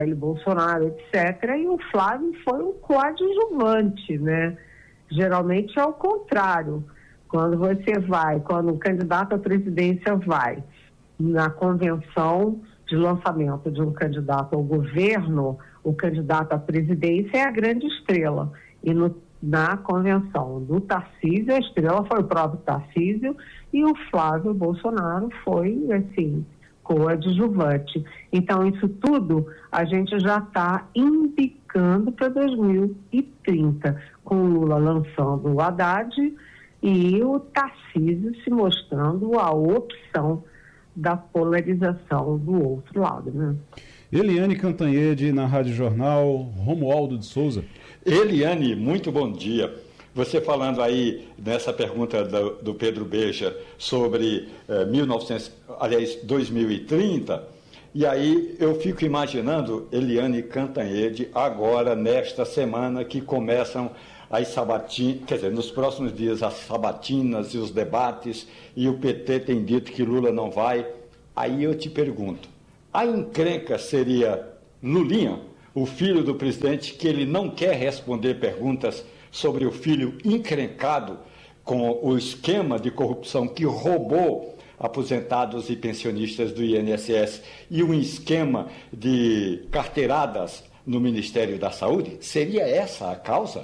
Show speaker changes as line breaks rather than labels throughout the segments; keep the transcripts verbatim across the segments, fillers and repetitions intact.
Bolsonaro, etcétera. E o Flávio foi um coadjuvante, né? Geralmente é o contrário. Quando você vai, quando o candidato à presidência vai na convenção de lançamento de um candidato ao governo, o candidato à presidência é a grande estrela. E no, na convenção do Tarcísio, a estrela foi o próprio Tarcísio e o Flávio Bolsonaro foi, assim, coadjuvante. Então, isso tudo a gente já está indicando para dois mil e trinta, com o Lula lançando o Haddad e o Tarcísio se mostrando a opção da polarização do outro lado, né?
Eliane Cantanhede, na Rádio Jornal, Romualdo de Souza.
Eliane, muito bom dia. Você falando aí nessa pergunta do, do Pedro Beja sobre eh, mil e novecentos, aliás, dois mil e trinta, e aí eu fico imaginando Eliane Cantanhede agora, nesta semana que começam as sabatinas, quer dizer, nos próximos dias as sabatinas e os debates, e o P T tem dito que Lula não vai. Aí eu te pergunto, a encrenca seria Lulinha, o filho do presidente, que ele não quer responder perguntas sobre o filho encrencado com o esquema de corrupção que roubou aposentados e pensionistas do I N S S e um esquema de carteiradas no Ministério da Saúde? Seria essa a causa?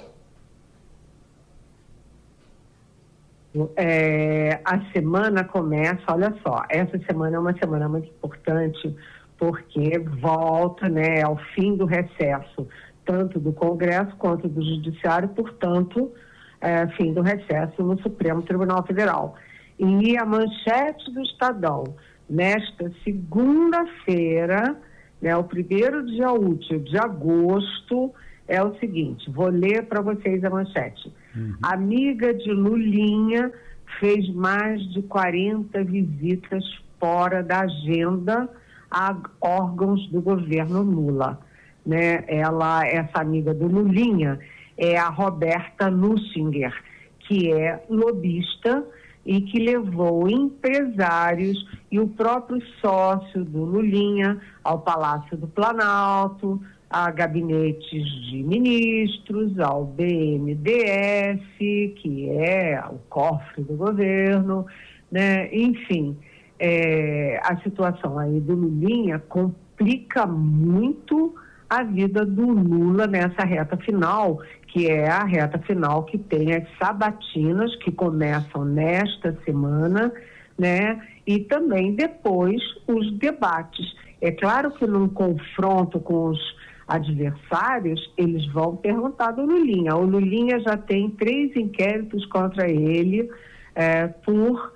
É, a semana começa, olha só, essa semana é uma semana muito importante porque volta, né, ao fim do recesso, tanto do Congresso quanto do Judiciário, portanto, é, fim do recesso no Supremo Tribunal Federal. E a manchete do Estadão, nesta segunda-feira, né, o primeiro dia útil de agosto, é o seguinte, vou ler para vocês a manchete. Uhum. Amiga de Lulinha fez mais de quarenta visitas fora da agenda a órgãos do governo Lula. Né? Ela, essa amiga do Lulinha é a Roberta Nussinger, que é lobista e que levou empresários e o próprio sócio do Lulinha ao Palácio do Planalto, a gabinetes de ministros, ao B N D E S, que é o cofre do governo, né? Enfim, é, a situação aí do Lulinha complica muito a vida do Lula nessa reta final, que é a reta final que tem as sabatinas que começam nesta semana, né? E também depois os debates. É claro que num confronto com os adversários, eles vão perguntar do Lulinha. O Lulinha já tem três inquéritos contra ele é, por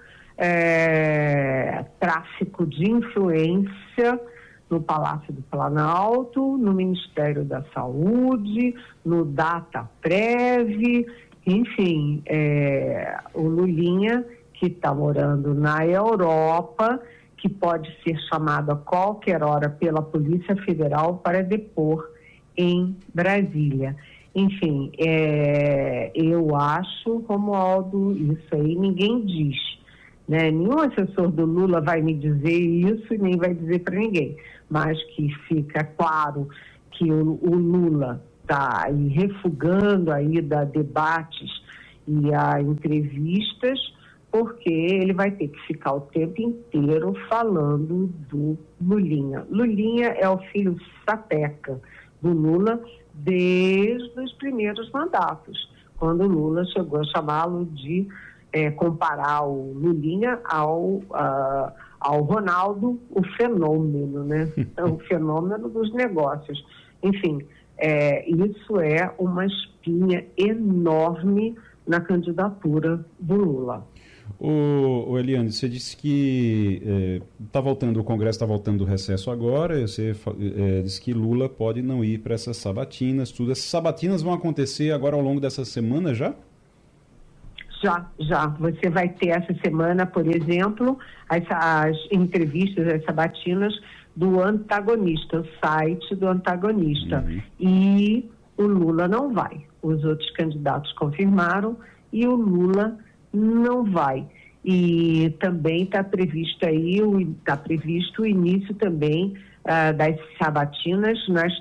é, tráfico de influência no Palácio do Planalto, no Ministério da Saúde, no Dataprev, enfim, é, o Lulinha, que está morando na Europa, que pode ser chamado a qualquer hora pela Polícia Federal para depor em Brasília. Enfim, é, eu acho, Romualdo, isso aí ninguém diz, né? Nenhum assessor do Lula vai me dizer isso e nem vai dizer para ninguém, mas que fica claro que o, o Lula está aí refugando a ida a debates e a entrevistas, porque ele vai ter que ficar o tempo inteiro falando do Lulinha. Lulinha é o filho sapeca do Lula desde os primeiros mandatos, quando o Lula chegou a chamá-lo de, é, comparar o Lulinha ao, uh, ao Ronaldo, o fenômeno, né? O fenômeno dos negócios. Enfim, é, isso é uma espinha enorme na candidatura do Lula.
O, o Eliane, você disse que está é, voltando, o Congresso está voltando do recesso agora, você é, disse que Lula pode não ir para essas sabatinas, tudo. Essas sabatinas vão acontecer agora ao longo dessa semana já?
Já, já. Você vai ter essa semana, por exemplo, as, as entrevistas, as sabatinas do Antagonista, o site do Antagonista. Uhum. E o Lula não vai. Os outros candidatos confirmaram e o Lula não vai. E também está previsto aí, está previsto o início também uh, das sabatinas, nós